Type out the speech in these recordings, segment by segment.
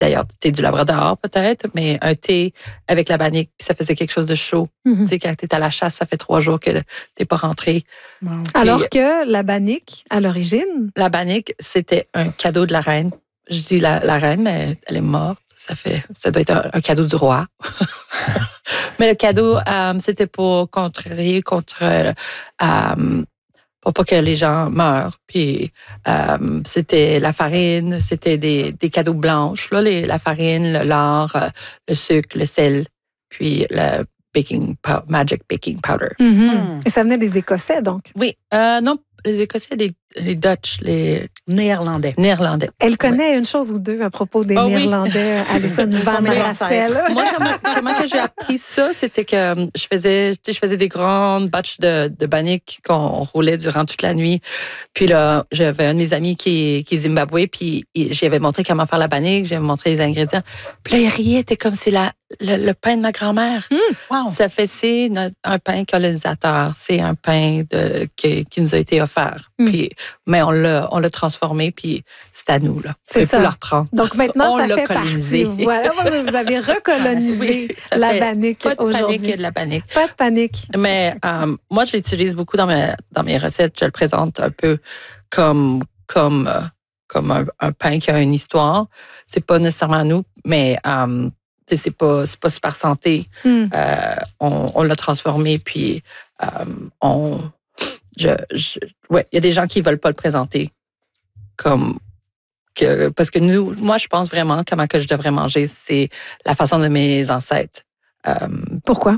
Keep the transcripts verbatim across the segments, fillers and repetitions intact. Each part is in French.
D'ailleurs, du thé du Labrador peut-être, mais un thé avec la bannique, puis ça faisait quelque chose de chaud. Mm-hmm. Tu sais, quand tu es à la chasse, ça fait trois jours que tu n'es pas rentré. Wow. Alors que la bannique, à l'origine... La bannique, c'était un cadeau de la reine. Je dis la, la reine, mais elle est morte. Ça, fait, ça doit être un, un cadeau du roi. Mais le cadeau, euh, c'était pour contrarier contre... Euh, pour pas que les gens meurent. Puis euh, c'était la farine, c'était des, des cadeaux blanches, là, les, la farine, le lard, euh, le sucre, le sel, puis le baking powder, magic baking powder. Mm-hmm. Mm. Et ça venait des Écossais, donc? Oui. Euh, non, les Écossais, les, les Dutch, les... Néerlandais. Néerlandais. Elle connaît oui. une chose ou deux à propos des oh, Néerlandais, oui. Alison Van Rassel. Moi, comment, comment que j'ai appris ça, c'était que je faisais, je faisais des grandes batches de, de bannique qu'on roulait durant toute la nuit. Puis là, j'avais un de mes amis qui, qui est Zimbabwe, puis j'avais montré comment faire la bannique, j'avais montré les ingrédients. Puis là, il riait, était comme c'est la, le, le pain de ma grand-mère. Mmh, wow. Ça fait, c'est notre, un pain colonisateur. C'est un pain de, qui, qui nous a été offert. Mmh. Puis, mais on l'a, on l'a transformé, puis c'est à nous, là. C'est ça. Le reprendre. Donc maintenant, on ça l'a fait colonisé. partie. Voilà, vous avez recolonisé oui, la bannique aujourd'hui. Pas de panique, de la bannique. Pas de panique. Mais euh, moi, je l'utilise beaucoup dans mes, dans mes recettes. Je le présente un peu comme, comme, euh, comme un, un pain qui a une histoire. C'est pas nécessairement nous, mais euh, c'est pas, c'est pas super santé. Mm. Euh, on, on l'a transformé, puis euh, on... Je, je, ouais, il y a des gens qui veulent pas le présenter comme que parce que nous, moi, je pense vraiment comment que je devrais manger, c'est la façon de mes ancêtres. Euh, Pourquoi?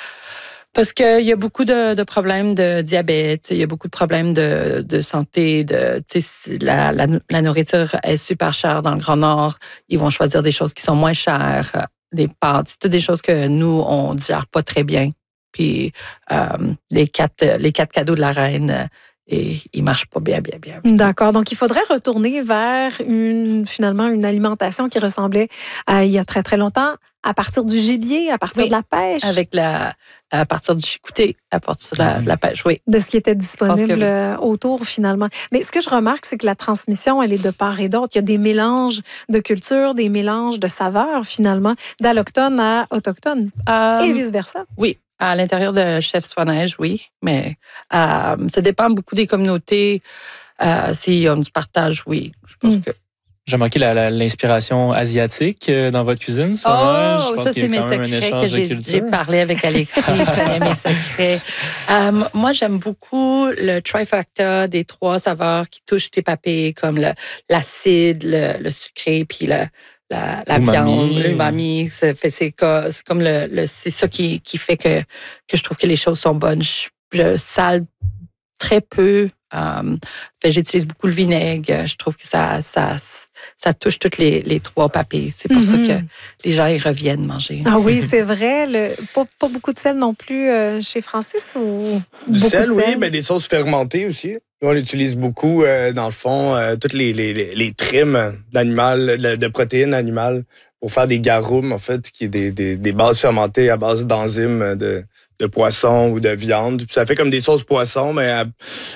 Parce qu'il y a beaucoup de, de problèmes de diabète, il y a beaucoup de problèmes de, de santé, de la, la, la nourriture est super chère dans le Grand Nord. Ils vont choisir des choses qui sont moins chères, des pâtes, c'est toutes des choses que nous, on digère pas très bien. Puis euh, les quatre les quatre cadeaux de la reine, et ils marchent pas bien, bien, bien. D'accord. Donc, il faudrait retourner vers une finalement une alimentation qui ressemblait à il y a très, très longtemps, à partir du gibier, à partir oui, de la pêche. Avec la, à partir du chicouté, à partir de la, de la pêche, oui. De ce qui était disponible oui. autour, finalement. Mais ce que je remarque, c'est que la transmission, elle est de part et d'autre. Il y a des mélanges de cultures, des mélanges de saveurs, finalement, d'allochtones à autochtones. Um, et vice-versa. Oui. À l'intérieur de Chef Swan-Neige, oui, mais euh, ça dépend beaucoup des communautés. Euh, s'il y a du partage, oui. Je pense mm. que... J'ai manqué la, la, l'inspiration asiatique dans votre cuisine, Swan-Neige. Oh, ça, c'est mes secrets que j'ai, j'ai parlé avec Alexis. Il connaît mes secrets. Euh, moi, j'aime beaucoup le trifecta des trois saveurs qui touchent tes papilles, comme le, l'acide, le, le sucré, puis le... La, la viande, l'umami, c'est, c'est, c'est comme le, le c'est ça qui, qui fait que, que je trouve que les choses sont bonnes. Je, je sale très peu. Euh, fait, j'utilise beaucoup le vinaigre. Je trouve que ça, ça, ça touche toutes les, les trois papilles. C'est pour mm-hmm. ça que les gens y reviennent manger. Ah oui, c'est vrai. Le, pas, pas beaucoup de sel non plus euh, chez Francis ou du beaucoup sel, de oui, sel? mais des sauces fermentées aussi. On utilise beaucoup, euh, dans le fond, euh, toutes les, les, les trims d'animal, de, de protéines animales pour faire des garum, en fait, qui est des, des, des bases fermentées à base d'enzymes de, de poisson ou de viande. Puis ça fait comme des sauces poisson, mais à,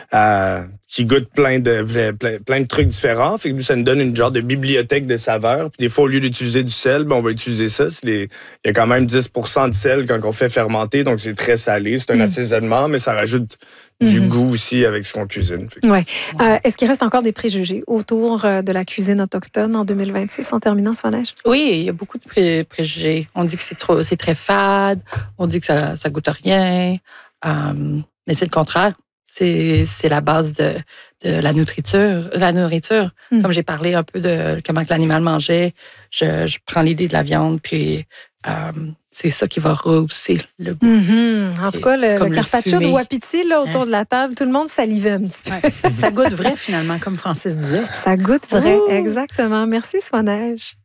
à, qui goûtent plein de, plein, plein de trucs différents. Fait que ça nous donne une genre de bibliothèque de saveurs. Puis des fois, au lieu d'utiliser du sel, ben, on va utiliser ça. C'est les, il y a quand même dix pour cent de sel quand on fait fermenter, donc c'est très salé. C'est un mmh. assaisonnement, mais ça rajoute du mmh. goût aussi avec ce qu'on cuisine. Ouais. Euh, est-ce qu'il reste encore des préjugés autour de la cuisine autochtone en deux mille vingt-six, en terminant, Swan-Neige? Oui, il y a beaucoup de pré- préjugés. On dit que c'est trop, c'est très fade, on dit que ça, ça goûte rien, euh, mais c'est le contraire. C'est, c'est la base de, de la nourriture. La nourriture. Mmh. Comme j'ai parlé un peu de comment que l'animal mangeait, je, je prends l'idée de la viande, puis euh, c'est ça qui va rehausser le goût. Mm-hmm. En tout cas, le, le carpaccio le de Wapiti, là, autour hein? de la table, tout le monde salivait un petit peu. Ouais. Ça goûte vrai, finalement, comme Francis disait. Ça goûte vrai, Ouh. Exactement. Merci, Swan-Neige.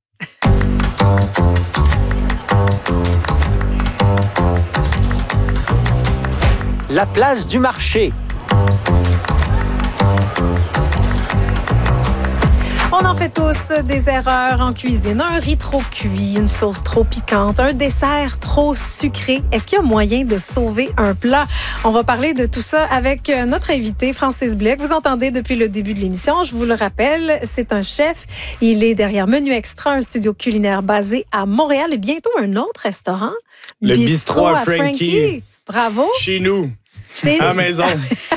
La place du marché. On en fait tous des erreurs en cuisine. Un riz trop cuit, une sauce trop piquante, un dessert trop sucré. Est-ce qu'il y a moyen de sauver un plat? On va parler de tout ça avec notre invité, Francis Blais, que vous entendez depuis le début de l'émission. Je vous le rappelle, c'est un chef. Il est derrière Menu Extra, un studio culinaire basé à Montréal et bientôt un autre restaurant. Le Bistrot à Frankie. Frankie. Bravo. Chez nous. Chez à la maison.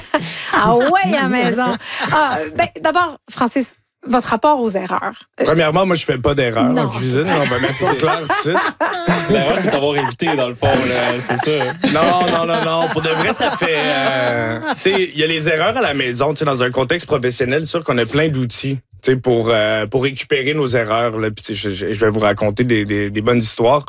Ah ouais, à la maison. Ah, ben, d'abord, Francis, votre rapport aux erreurs. Premièrement, moi, je fais pas d'erreur en cuisine. On va mettre ça clair tout de suite. L'erreur, c'est d'avoir évité, dans le fond. C'est ça. Non, non, non, non. Pour de vrai, ça fait... Euh, tu sais, il y a les erreurs à la maison. Tu sais, dans un contexte professionnel, c'est sûr qu'on a plein d'outils pour, euh, pour récupérer nos erreurs. Là. Puis, je, je vais vous raconter des, des, des bonnes histoires.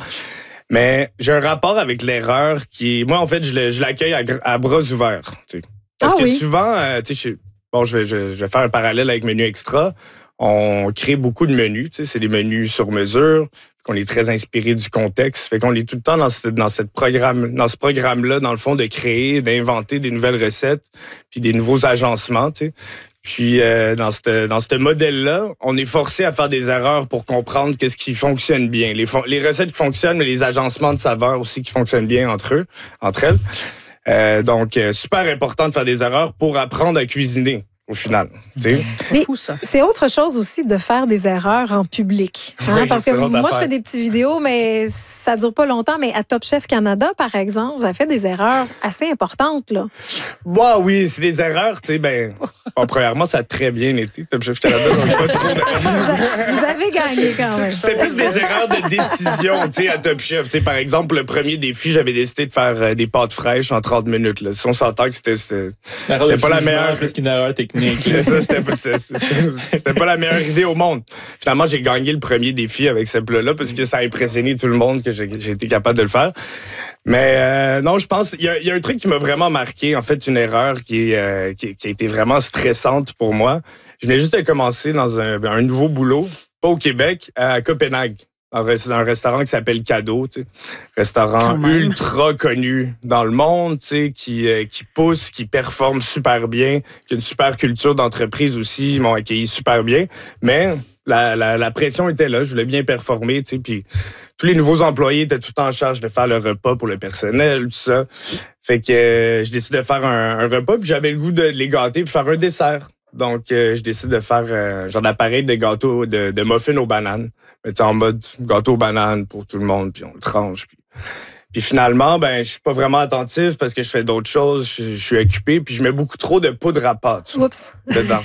Mais j'ai un rapport avec l'erreur qui... Moi, en fait, je l'accueille à, à bras ouverts. T'sais. Parce ah, que oui. souvent, euh, tu sais, bon, je vais, je, je vais faire un parallèle avec Menu Extra. On crée beaucoup de menus. C'est des menus sur mesure. On est très inspiré du contexte. Fait qu'on est tout le temps dans ce, dans cette programme, dans ce programme-là, dans le fond, de créer, d'inventer des nouvelles recettes puis des nouveaux agencements, tu sais. Puis, euh, dans ce dans ce modèle-là, on est forcé à faire des erreurs pour comprendre qu'est-ce qui fonctionne bien. Les, les recettes qui fonctionnent, mais les agencements de saveurs aussi qui fonctionnent bien entre eux, entre elles. Euh, donc, euh, super important de faire des erreurs pour apprendre à cuisiner. Au final, c'est fou ça. C'est autre chose aussi de faire des erreurs en public, hein? Oui, parce que moi affaire. je fais des petites vidéos, mais ça dure pas longtemps. Mais à Top Chef Canada, par exemple, vous avez fait des erreurs assez importantes là. Bah oui, c'est des erreurs, tu sais. Ben, bon, premièrement, ça a très bien été Top Chef Canada. Donc pas trop de... Vous avez gagné quand même. C'était plus des erreurs de décision, tu sais, à Top Chef. Tu sais, par exemple, le premier défi, j'avais décidé de faire euh, des pâtes fraîches en trente minutes. Là. Si on s'entend que c'était c'était pas la meilleure, plus qu'une erreur technique. C'est ça, c'était pas, c'était pas la meilleure idée au monde. Finalement, j'ai gagné le premier défi avec ce plat-là parce que ça a impressionné tout le monde que j'ai, j'ai été capable de le faire. Mais euh, non, je pense, il y a, y a un truc qui m'a vraiment marqué, en fait, une erreur qui, euh, qui, qui a été vraiment stressante pour moi. Je venais juste de commencer dans un, un nouveau boulot, pas au Québec, à Copenhague. C'est un restaurant qui s'appelle Cadeau, tu sais. Restaurant ultra connu dans le monde, tu sais, qui, euh, qui pousse, qui performe super bien, qui a une super culture d'entreprise aussi, ils m'ont accueilli super bien. Mais la, la, la pression était là, je voulais bien performer, tu sais, puis tous les nouveaux employés étaient tout en charge de faire le repas pour le personnel, tout ça. Fait que euh, je décide de faire un, un repas, puis j'avais le goût de les gâter puis faire un dessert. Donc, euh, je décide de faire euh, un genre d'appareil de gâteau, de, de muffins aux bananes. Mais en mode gâteau aux bananes pour tout le monde, puis on le tranche. Puis, puis finalement, ben je suis pas vraiment attentif parce que je fais d'autres choses, je, je suis occupé, puis je mets beaucoup trop de poudre à pâte Oups. dedans.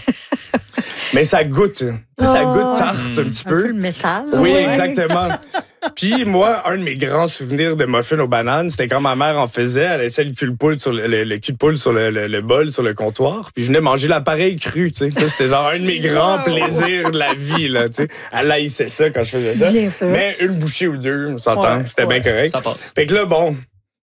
Mais ça goûte, oh. ça goûte tarte mmh. un petit peu. Un peu le métal. Oui, ouais. exactement. Puis moi, un de mes grands souvenirs de muffins aux bananes, c'était quand ma mère en faisait. Elle laissait le cul de poule sur le, le, le cul de poule sur le, le, le bol, sur le comptoir. Puis je venais manger l'appareil cru, tu sais. Ça, c'était genre un de mes grands plaisirs de la vie, là, tu sais. Elle haïssait ça quand je faisais ça. Bien sûr. Mais une bouchée ou deux, on s'entend, ouais, c'était ouais, bien correct. Ça passe. Fait que là, bon...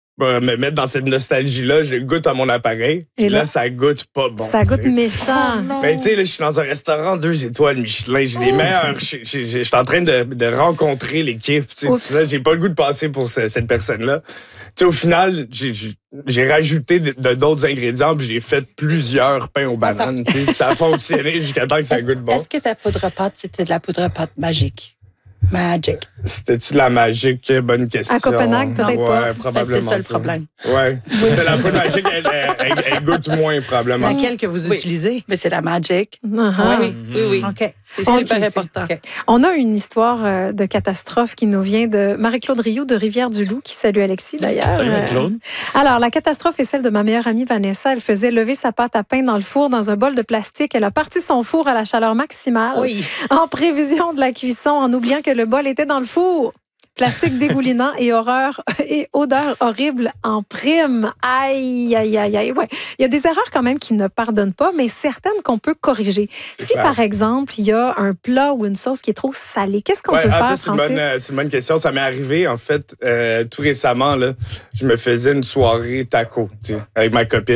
me mettre dans cette nostalgie-là, je goûte à mon appareil. Et là, là, ça goûte pas bon. Ça goûte t'sais. méchant. Oh, mais tu sais, là, je suis dans un restaurant deux étoiles Michelin. J'ai les meilleurs. Je suis en train de, de rencontrer l'équipe. Là, j'ai pas le goût de passer pour ce, cette personne-là. Tu sais, au final, j'ai rajouté de, de, d'autres ingrédients puis j'ai fait plusieurs pains aux bananes. Ça a fonctionné jusqu'à temps que ça goûte bon. Est-ce que ta poudre à pâte, c'était de la poudre à pâte magique? Magic. C'était-tu de la magique? Bonne question. À Copenhague, peut-être ouais, pas. Probablement. C'est ça le problème. Oui. C'est la poudre magique, elle, elle, elle, elle goûte moins, probablement. Laquelle que vous oui. utilisez? Mais c'est la magic. Uh-huh. Oui, oui, oui. OK. C'est super okay, important. Okay. On a une histoire de catastrophe qui nous vient de Marie-Claude Rioux de Rivière-du-Loup, qui salue Alexis d'ailleurs. Salut Marie-Claude. Alors, la catastrophe est celle de ma meilleure amie Vanessa. Elle faisait lever sa pâte à pain dans le four dans un bol de plastique. Elle a parti son four à la chaleur maximale oui. en prévision de la cuisson, en oubliant que le bol était dans le four. Plastique dégoulinant et horreur et odeur horrible en prime. Aïe, aïe, aïe, aïe. Ouais. Il y a des erreurs quand même qui ne pardonnent pas, mais certaines qu'on peut corriger. C'est si, clair. Par exemple, il y a un plat ou une sauce qui est trop salée, qu'est-ce qu'on ouais, peut ah, faire, ça, c'est Francis? Une bonne, c'est une bonne question. Ça m'est arrivé, en fait, euh, tout récemment. Là, je me faisais une soirée taco avec ma copine.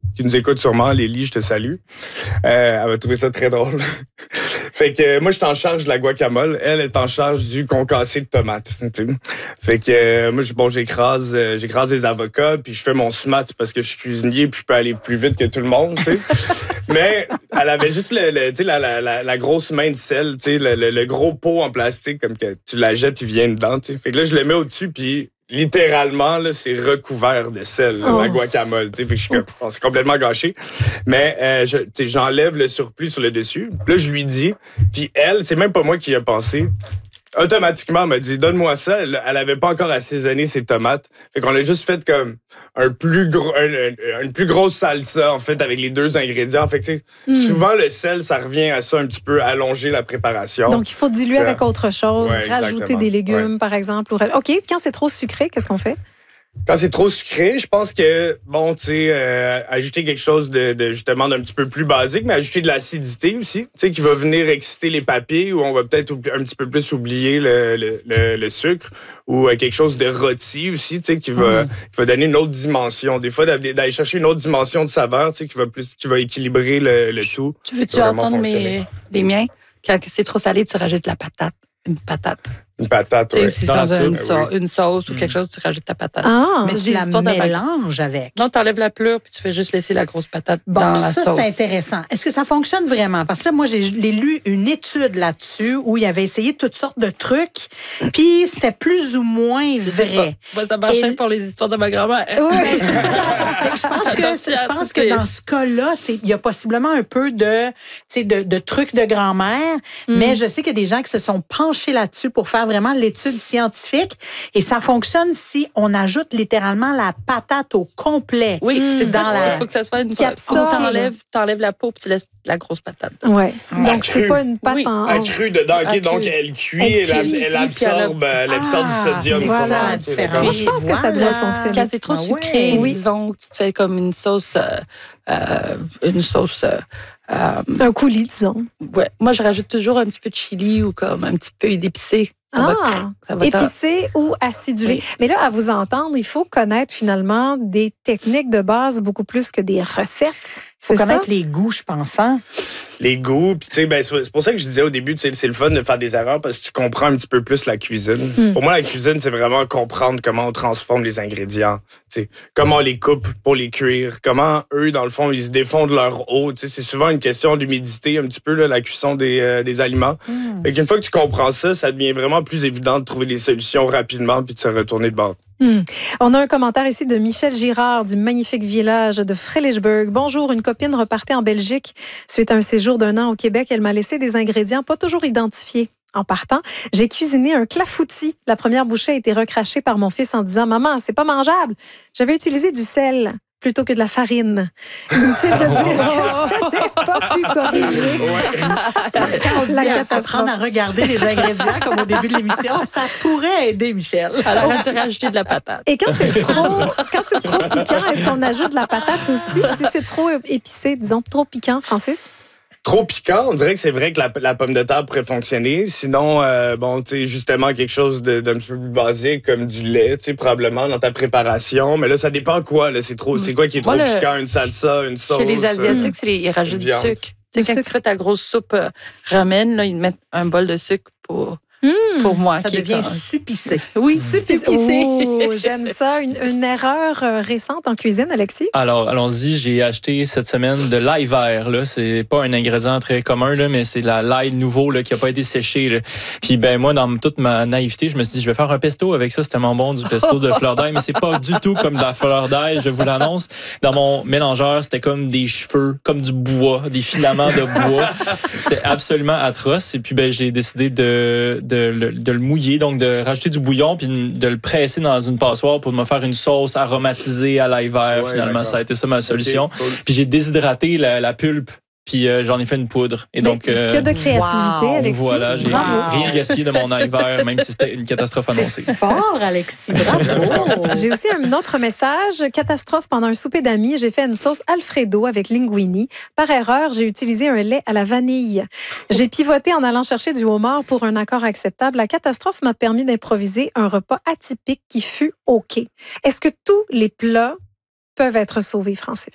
qui nous écoute sûrement, Lélie, je te salue. Euh, elle va trouver ça très drôle. Fait que euh, moi, je suis en charge de la guacamole. Elle est en charge du concassé de tomates. T'sais. Fait que euh, moi, bon, j'écrase, euh, j'écrase les avocats, puis je fais mon smat parce que je suis cuisinier, puis je peux aller plus vite que tout le monde. T'sais. Mais elle avait juste le, le, t'sais, la, la, la, la grosse main de sel, t'sais, le, le, le gros pot en plastique, comme que tu la jettes, il vient dedans. T'sais. Fait que là, je le mets au-dessus, puis littéralement, là, c'est recouvert de sel, là, oh, la guacamole. Fait que je suis comme, oh, c'est complètement gâché. Mais euh, je, j'enlève le surplus sur le dessus. Là, je lui dis, puis elle, c'est même pas moi qui y a pensé. Automatiquement, elle m'a dit, donne-moi ça. Elle, elle avait pas encore assaisonné ses tomates. Fait qu'on a juste fait comme un plus gros, un, un, une plus grosse salsa, en fait, avec les deux ingrédients. Fait que, tu sais, mm. souvent, le sel, ça revient à ça un petit peu, allonger la préparation. Donc, il faut diluer ouais. avec autre chose, ouais, rajouter des légumes, ouais. par exemple. OK, quand c'est trop sucré, qu'est-ce qu'on fait? Quand c'est trop sucré, je pense que, bon, tu sais, euh, ajouter quelque chose de, de justement d'un petit peu plus basique, mais ajouter de l'acidité aussi, tu sais, qui va venir exciter les papilles, ou on va peut-être un petit peu plus oublier le, le, le, le sucre, ou euh, quelque chose de rôti aussi, tu sais, qui va, mmh. qui va donner une autre dimension. Des fois, d'aller chercher une autre dimension de saveur, tu sais, qui va plus, qui va équilibrer le, le tout. Tu veux-tu entendre mes, les miens? Quand c'est trop salé, tu rajoutes de la patate. Une patate. Une patate, oui. Si dans une, so- oui. une sauce ou quelque chose, tu rajoutes ta patate. Ah, mais tu la mélanges avec. Non, tu enlèves la pleure puis tu fais juste laisser la grosse patate bon, dans ça, la sauce. C'est intéressant. Est-ce que ça fonctionne vraiment? Parce que là, moi, j'ai lu une étude là-dessus où il avait essayé toutes sortes de trucs, puis c'était plus ou moins vrai. Moi, ça marchait Et... pour les histoires de ma grand-mère. Oui, c'est ça. Je pense que, je pense que dans ce cas-là, il y a possiblement un peu de, de, de trucs de grand-mère, mm. mais je sais qu'il y a des gens qui se sont penchés là-dessus pour faire vraiment l'étude scientifique et ça fonctionne si on ajoute littéralement la patate au complet. Oui, c'est dans ça. La... Il faut que ça soit une pâte. T'enlèves, t'enlèves la peau puis tu laisses la grosse patate. Oui. Donc, c'est pas une pâte oui. en... À cru dedans. Okay, donc, elle cuit, elle, elle, elle absorbe, elle absorbe ah, du sodium. C'est ça la différence. Moi, je pense que ça doit fonctionner. Quand c'est trop ah, sucré, oui. disons, tu te fais comme une sauce... Euh, euh, une sauce... Euh, euh, un coulis, disons. Ouais. Moi, je rajoute toujours un petit peu de chili ou comme un petit peu d'épicé. Ça ah, va, ça va épicé ou acidulé. Oui. Mais là, à vous entendre, il faut connaître finalement des techniques de base beaucoup plus que des recettes. Il faut connaître ça? Les goûts, je pense. Hein? Les goûts. Puis, tu sais, ben, c'est pour ça que je disais au début, tu sais, c'est le fun de faire des erreurs parce que tu comprends un petit peu plus la cuisine. Mm. Pour moi, la cuisine, c'est vraiment comprendre comment on transforme les ingrédients. Tu sais, comment on les coupe pour les cuire. Comment, eux, dans le fond, ils se défendent leur eau. Tu sais, c'est souvent une question d'humidité, un petit peu, là, la cuisson des, euh, des aliments. Mm. Fait qu'une fois que tu comprends ça, ça devient vraiment plus évident de trouver des solutions rapidement puis de se retourner de bord. Hum. On a un commentaire ici de Michel Girard du magnifique village de Frelichburg. Bonjour, une copine repartait en Belgique suite à un séjour d'un an au Québec. Elle m'a laissé des ingrédients pas toujours identifiés. En partant, j'ai cuisiné un clafoutis. La première bouchée a été recrachée par mon fils en disant « Maman, c'est pas mangeable. J'avais utilisé du sel. » plutôt que de la farine. Inutile de dire que je n'ai pas pu corriger. Ouais. Quand on dit la apprendre à regarder les ingrédients, comme au début de l'émission, ça pourrait aider, Michel. Alors, tu rajouter de la patate. Et quand c'est trop, quand c'est trop piquant, est-ce qu'on ajoute de la patate aussi? Si c'est trop épicé, disons, trop piquant, Francis? Trop piquant, on dirait que c'est vrai que la, la pomme de terre pourrait fonctionner. Sinon, euh, bon, tu sais, justement, quelque chose de, d'un petit peu plus basique, comme du lait, tu sais, probablement dans ta préparation. Mais là, ça dépend quoi, là. C'est trop, c'est quoi qui est trop Moi, piquant? Le... Une salsa, une sauce? Chez les Asiatiques, c'est les, ils rajoutent du sucre. Tu sais, quand tu fais ta grosse soupe euh, ramen, là, ils mettent un bol de sucre pour... Mmh, pour moi. Ça devient supicé. Oui, supicé. Oh, j'aime ça. Une, une erreur récente en cuisine, Alexis? Alors, allons-y. J'ai acheté cette semaine de l'ail vert. Là. C'est pas un ingrédient très commun, là, mais c'est la, l'ail nouveau là, qui n'a pas été séché. Là. Puis, ben moi, dans toute ma naïveté, je me suis dit, je vais faire un pesto avec ça. C'est tellement bon, du pesto de fleur d'ail. Mais c'est pas du tout comme de la fleur d'ail, je vous l'annonce. Dans mon mélangeur, c'était comme des cheveux, comme du bois, des filaments de bois. C'était absolument atroce. Et puis, ben j'ai décidé de... De le, de le mouiller, donc de rajouter du bouillon puis de le presser dans une passoire pour me faire une sauce aromatisée à l'ail vert. Ouais, finalement, d'accord. Ça a été ça ma solution. Okay, cool. Puis j'ai déshydraté la, la pulpe. Puis euh, j'en ai fait une poudre. Et Mais donc, que euh, de créativité, wow. Alexis. Voilà, j'ai bravo. rien gaspillé de mon ail vert, même si c'était une catastrophe annoncée. C'est fort, Alexis. Bravo. J'ai aussi un autre message. Catastrophe pendant un souper d'amis. J'ai fait une sauce Alfredo avec linguini. Par erreur, j'ai utilisé un lait à la vanille. J'ai pivoté en allant chercher du homard pour un accord acceptable. La catastrophe m'a permis d'improviser un repas atypique qui fut OK. Est-ce que tous les plats peuvent être sauvés, Francis?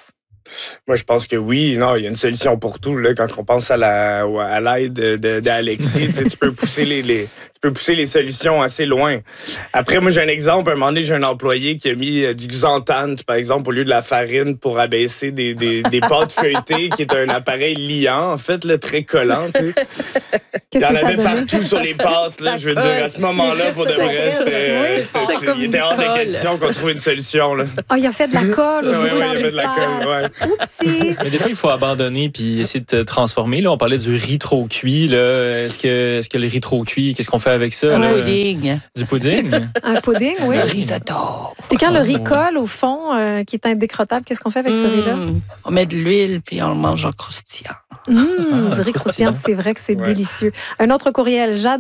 Moi, je pense que oui. Non, il y a une solution pour tout. Là, quand on pense à la à l'aide de, d'Alexis, tu sais, tu peux pousser les, les tu peux pousser les solutions assez loin. Après, moi, j'ai un exemple. À un moment donné, j'ai un employé qui a mis du Xanthan, par exemple, au lieu de la farine pour abaisser des, des, des pâtes feuilletées, qui est un appareil liant, en fait, là, très collant. Tu sais. Il y en avait partout sur les pâtes. Là, je veux dire, à ce moment-là, pour de vrai, c'était, oui, c'était, c'était, c'était, il était hors de question qu'on trouve une solution. Là. Oh, il a fait de la colle. Oui, oui, il a fait de la colle. Ouais. Oupsie. Mais des fois, il faut abandonner puis essayer de te transformer. Là, on parlait du riz trop cuit. Là. Est-ce que, est-ce que le riz trop cuit, qu'est-ce qu'on fait avec ça? Un là? pudding. Du pudding? Un pudding, oui. Un risotto. Puis quand le riz colle au fond, euh, qui est indécrottable, qu'est-ce qu'on fait avec mmh. ce riz-là? On met de l'huile puis on le mange en croustillant. Mmh, ah, du riz croustillant, c'est vrai que c'est ouais. délicieux. Un autre courriel, Jade.